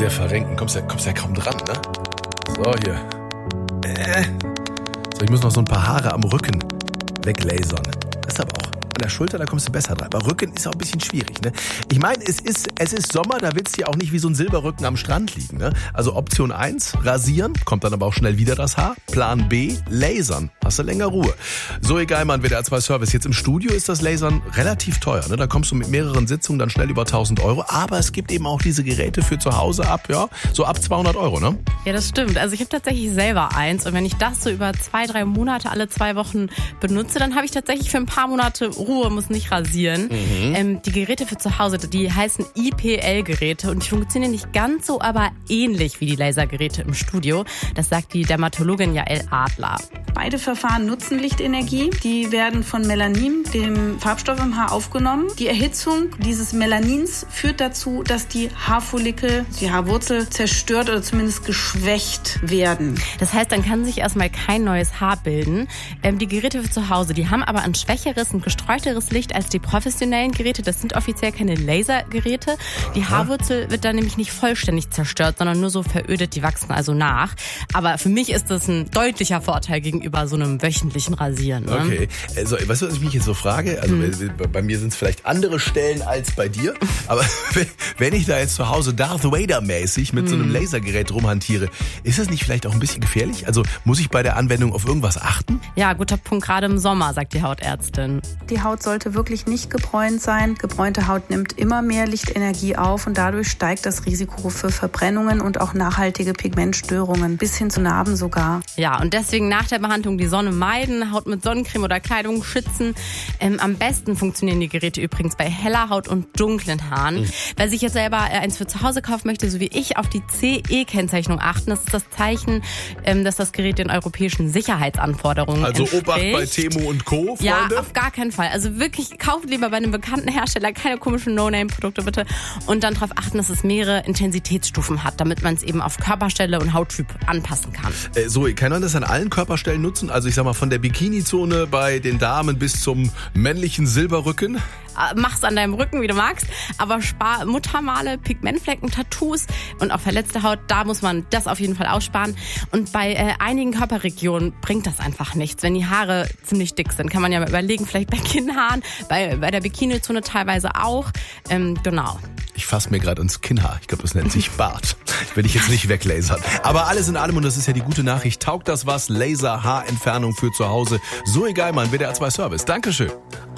sehr verrenken. Kommst ja kaum dran, ne? So, hier. So, ich muss noch so ein paar Haare am Rücken weglasern. Das ist aber auch an der Schulter, da kommst du besser dran. Aber Rücken ist auch ein bisschen schwierig, ne? Ich meine, es ist Sommer, da willst du ja auch nicht wie so ein Silberrücken am Strand liegen, ne? Also Option 1, rasieren, kommt dann aber auch schnell wieder das Haar. Plan B, lasern, hast du länger Ruhe. So, egal, Mann, WDR 2 Service. Jetzt im Studio ist das Lasern relativ teuer, ne? Da kommst du mit mehreren Sitzungen dann schnell über 1.000 Euro. Aber es gibt eben auch diese Geräte für zu Hause so ab 200 Euro, ne? Ja, das stimmt. Also ich habe tatsächlich selber eins. Und wenn ich das so über 2-3 Monate, alle 2 Wochen benutze, dann habe ich tatsächlich für ein paar Monate Ruhe, muss nicht rasieren. Die Geräte für zu Hause, die heißen IPL-Geräte und die funktionieren nicht ganz so, aber ähnlich wie die Lasergeräte im Studio. Das sagt die Dermatologin Jael Adler. Beide Verfahren nutzen Lichtenergie. Die werden von Melanin, dem Farbstoff im Haar, aufgenommen. Die Erhitzung dieses Melanins führt dazu, dass die Haarfollikel, die Haarwurzel zerstört oder zumindest geschwächt werden. Das heißt, dann kann sich erstmal kein neues Haar bilden. Die Geräte für zu Hause, die haben aber ein schwächeres und gestreuteres Licht als die professionellen Geräte. Das sind offiziell keine Lasergeräte. Die Haarwurzel wird dann nämlich nicht vollständig zerstört, sondern nur so verödet, die wachsen also nach. Aber für mich ist das ein deutlicher Vorteil gegenüber so einem wöchentlichen Rasieren. Ne? Okay, also weißt du, was ich mich jetzt so frage? Also bei mir sind es vielleicht andere Stellen als bei dir, aber wenn ich da jetzt zu Hause Darth Vader-mäßig mit so einem Lasergerät rumhantiere, ist das nicht vielleicht auch ein bisschen gefährlich? Also muss ich bei der Anwendung auf irgendwas achten? Ja, guter Punkt, gerade im Sommer, sagt die Hautärztin. Die Haut sollte wirklich nicht gebräunt sein. Gebräunte Haut nimmt immer mehr Lichtenergie auf und dadurch steigt das Risiko für Verbrennungen und auch nachhaltige Pigmentstörungen, bis hin zu Narben sogar. Ja, und deswegen nach der Behandlung die Sonne meiden, Haut mit Sonnencreme oder Kleidung schützen. Am besten funktionieren die Geräte übrigens bei heller Haut und dunklen Haaren. Wer sich jetzt selber eins für zu Hause kaufen möchte, so wie ich, auf die CE-Kennzeichnung achten. Das ist das Zeichen, dass das Gerät den europäischen Sicherheitsanforderungen entspricht. Also Obacht bei Temo und Co., Freunde? Ja, auf gar keinen Fall. Also wirklich, kauft lieber bei einem bekannten Hersteller, keine komischen No-Name-Produkte bitte. Und dann darauf achten, dass es mehrere Intensitätsstufen hat, damit man es eben auf Körperstelle und Hauttyp anpassen kann. Kann man das an allen Körperstellen nutzen? Also ich sag mal, von der Bikini-Zone bei den Damen bis zum männlichen Silberrücken? Mach's an deinem Rücken, wie du magst, aber spar Muttermale, Pigmentflecken, Tattoos und auch verletzte Haut, da muss man das auf jeden Fall aussparen. Und bei einigen Körperregionen bringt das einfach nichts. Wenn die Haare ziemlich dick sind, kann man ja mal überlegen, vielleicht bei Kinnhaaren, bei der Bikini-Zone teilweise auch. Genau. Ich fasse mir gerade ins Kinnhaar. Ich glaube, das nennt sich Bart. Will ich jetzt nicht weglasern. Aber alles in allem, und das ist ja die gute Nachricht, taugt das was? Laser-Haarentfernung für zu Hause. So egal, Mann. WDR 2 Service. Dankeschön.